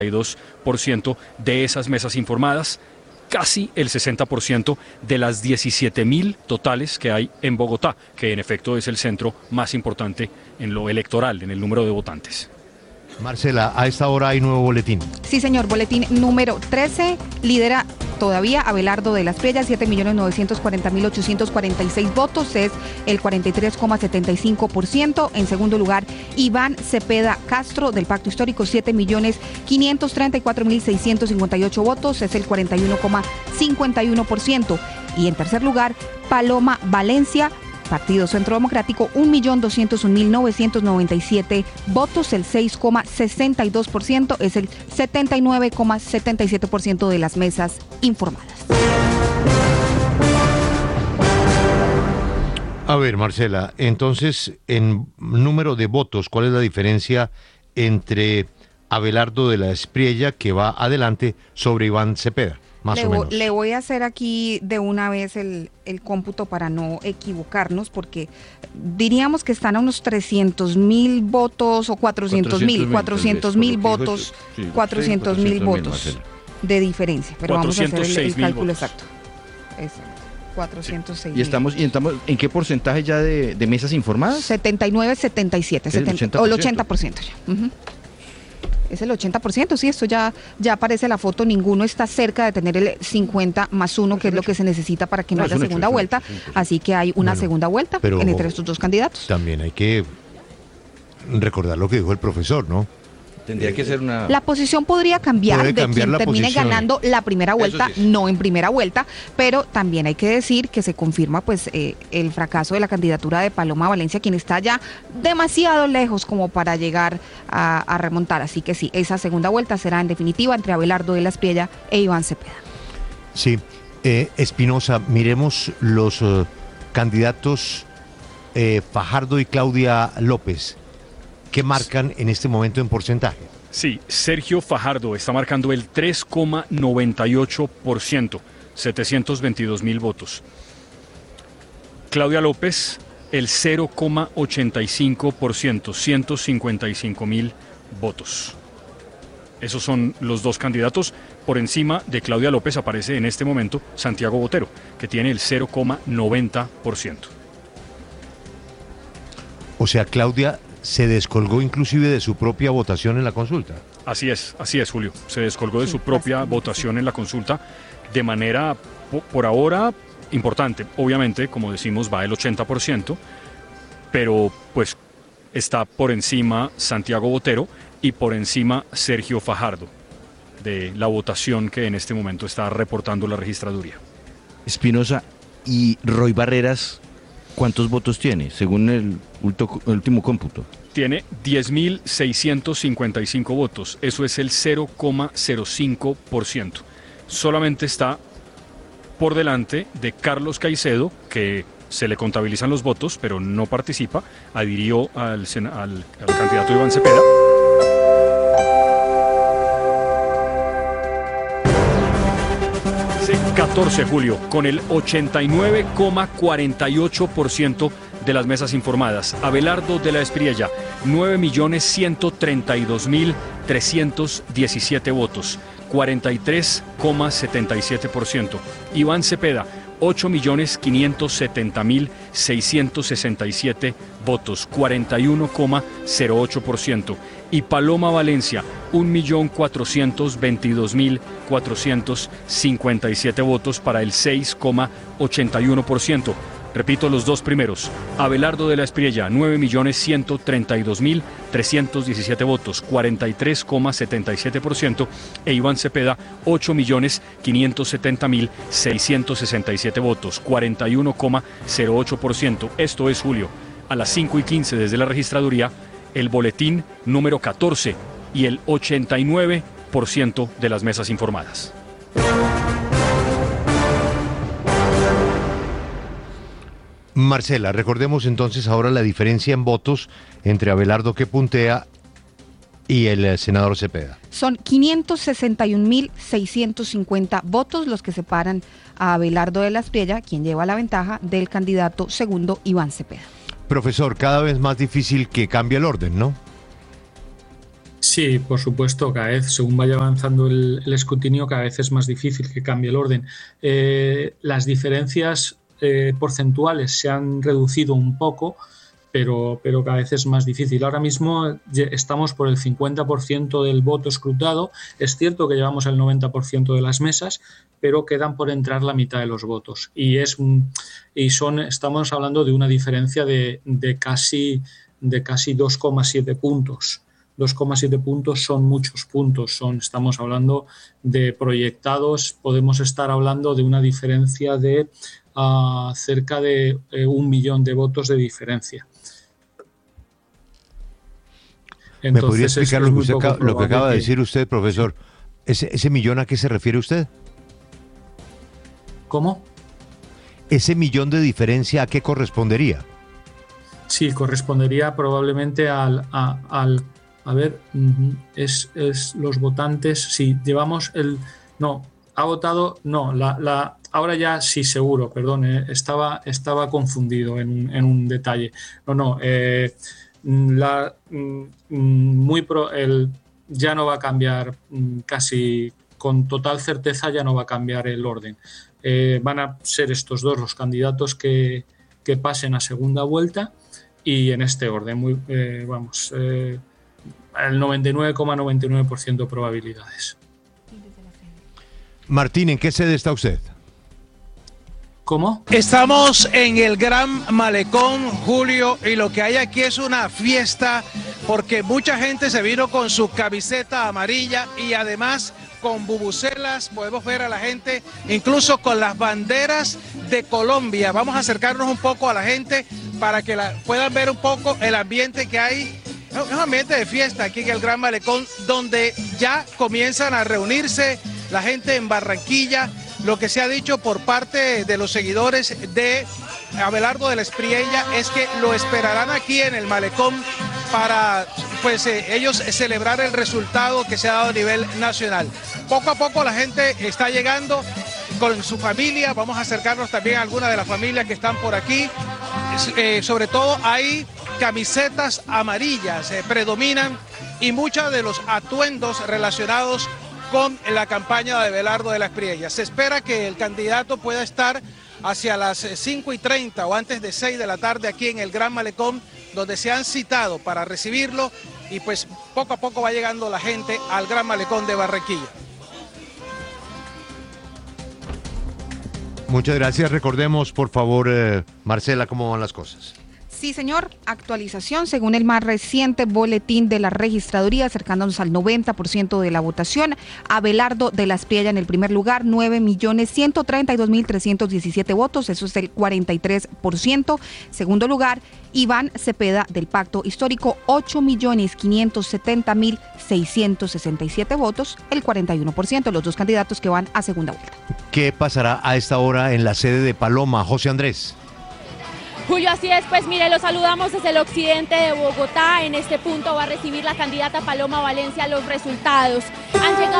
62% de esas mesas informadas, casi el 60% de las 17.000 totales que hay en Bogotá, que en efecto es el centro más importante en lo electoral, en el número de votantes. Marcela, a esta hora hay nuevo boletín. Sí, señor, boletín número 13, lidera todavía Abelardo de la Espriella, 7.940.846 votos, es el 43,75%. En segundo lugar, Iván Cepeda Castro, del Pacto Histórico, 7.534.658 votos, es el 41,51%. Y en tercer lugar, Paloma Valencia, Partido Centro Democrático, 1.201.997 votos, el 6,62%, es el 79,77% de las mesas informadas. A ver, Marcela, entonces, en número de votos, ¿cuál es la diferencia entre Abelardo de la Espriella, que va adelante, sobre Iván Cepeda? Más o menos. Le voy a hacer aquí de una vez el cómputo para no equivocarnos, porque diríamos que están a unos 300.000 votos o 400.000 votos, sí, 400.000 votos de diferencia. Pero vamos a hacer el cálculo exacto. 406. ¿Y estamos en qué porcentaje ya de mesas informadas? 79, 77, 70, o el 80% ya. Es el 80%, sí, esto ya aparece la foto, ninguno está cerca de tener el 50 más 1, que es lo que se necesita para que no haya segunda vuelta, así que hay una segunda vuelta entre estos dos candidatos. También hay que recordar lo que dijo el profesor, ¿no? Tendría que ser una... La posición podría cambiar de quien termine ganando la primera vuelta, sí, no en primera vuelta, pero también hay que decir que se confirma pues el fracaso de la candidatura de Paloma Valencia, quien está ya demasiado lejos como para llegar a remontar. Así que sí, esa segunda vuelta será en definitiva entre Abelardo de la Espriella e Iván Cepeda. Sí, Espinosa, miremos los candidatos Fajardo y Claudia López. ¿Qué marcan en este momento en porcentaje? Sí, Sergio Fajardo está marcando el 3,98%, 722.000 votos. Claudia López, el 0,85%, 155.000 votos. Esos son los dos candidatos. Por encima de Claudia López aparece en este momento Santiago Botero, que tiene el 0,90%. O sea, Claudia se descolgó inclusive de su propia votación en la consulta. Así es, Julio. Se descolgó de su propia votación en la consulta de manera, por ahora, importante. Obviamente, como decimos, va el 80%, pero pues está por encima Santiago Botero y por encima Sergio Fajardo de la votación que en este momento está reportando la registraduría. Espinosa, ¿y Roy Barreras cuántos votos tiene, según el último cómputo? Tiene 10.655 votos, eso es el 0,05%. Solamente está por delante de Carlos Caicedo, que se le contabilizan los votos, pero no participa, adhirió al candidato Iván Cepeda. Sí, 14, Julio, con el 89,48% de las mesas informadas. Abelardo de la Espriella, 9.132.317 votos, 43,77%. Iván Cepeda, 8.570.667 votos, 41,08%. Y Paloma Valencia, 1.422.457 votos para el 6,81%. Repito los dos primeros. Abelardo de la Espriella, 9.132.317 votos, 43,77%. E Iván Cepeda, 8.570.667 votos, 41,08%. Esto es, Julio, a las 5:15 desde la registraduría, el boletín número 14 y el 89% de las mesas informadas. Marcela, recordemos entonces ahora la diferencia en votos entre Abelardo, que puntea, y el senador Cepeda. Son 561.650 votos los que separan a Abelardo de la Espriella, quien lleva la ventaja del candidato segundo Iván Cepeda. Profesor, cada vez más difícil que cambie el orden, ¿no? Sí, por supuesto, cada vez, según vaya avanzando el escrutinio, cada vez es más difícil que cambie el orden. Las diferencias porcentuales se han reducido un poco, pero cada vez es más difícil. Ahora mismo estamos por el 50% del voto escrutado. Es cierto que llevamos el 90% de las mesas, pero quedan por entrar la mitad de los votos. Estamos hablando de una diferencia de casi 2,7 puntos. 2,7 puntos son muchos puntos. Estamos hablando de proyectados, podemos estar hablando de una diferencia de cerca de 1 millón de votos de diferencia. Entonces, ¿me podría explicar lo que acaba de decir usted, profesor? ¿Ese millón a qué se refiere usted? ¿Cómo? ¿Ese millón de diferencia a qué correspondería? Sí, correspondería probablemente los votantes, si llevamos ahora ya sí seguro, perdón, estaba confundido en un detalle. Ya no va a cambiar, casi con total certeza ya no va a cambiar el orden. Van a ser estos dos los candidatos que pasen a segunda vuelta y en este orden, el 99,99% de probabilidades. Martín, ¿en qué sede está usted? ¿Cómo? Estamos en el Gran Malecón, Julio, y lo que hay aquí es una fiesta porque mucha gente se vino con su camiseta amarilla y además con bubucelas. Podemos ver a la gente incluso con las banderas de Colombia. Vamos a acercarnos un poco a la gente para que puedan ver un poco el ambiente que hay. Es un ambiente de fiesta aquí en el Gran Malecón, donde ya comienzan a reunirse la gente en Barranquilla. Lo que se ha dicho por parte de los seguidores de Abelardo de la Espriella es que lo esperarán aquí en el Malecón para ellos celebrar el resultado que se ha dado a nivel nacional. Poco a poco la gente está llegando con su familia. Vamos a acercarnos también a algunas de las familias que están por aquí. Sobre todo hay camisetas amarillas, predominan, y muchos de los atuendos relacionados con la campaña de Abelardo de la Espriella. Se espera que el candidato pueda estar hacia las 5:30 o antes de 6 de la tarde aquí en el Gran Malecón, donde se han citado para recibirlo, y pues poco a poco va llegando la gente al Gran Malecón de Barranquilla. Muchas gracias. Recordemos, por favor, Marcela, cómo van las cosas. Sí, señor. Actualización según el más reciente boletín de la registraduría, acercándonos al 90% de la votación. Abelardo de la Espriella en el primer lugar, 9.132.317 votos, eso es el 43%. Segundo lugar, Iván Cepeda del Pacto Histórico, 8.570.667 votos, el 41%, los dos candidatos que van a segunda vuelta. ¿Qué pasará a esta hora en la sede de Paloma, José Andrés? Julio, así es, pues mire, los saludamos desde el occidente de Bogotá. En este punto va a recibir la candidata Paloma Valencia los resultados. Han llegado